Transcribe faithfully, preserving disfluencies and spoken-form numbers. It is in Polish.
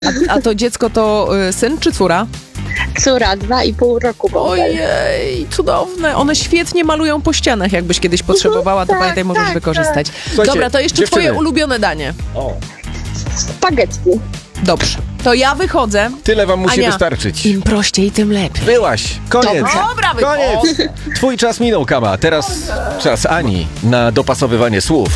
A, a to dziecko to y, syn czy córa? Córa, dwa i pół roku. Ojej, cudowne. One świetnie malują po ścianach. Jakbyś kiedyś potrzebowała, to tak, pamiętaj, możesz tak, wykorzystać. Słuchajcie, Dobra, to jeszcze dziewczyny. twoje ulubione danie. O, Spaghetti. Dobrze. To ja wychodzę. tyle wam musi Ania, wystarczyć. Im prościej, tym lepiej. Byłaś. Koniec. Dobra, wy- Koniec. Twój czas minął, Kama. Teraz czas Ani na dopasowywanie słów.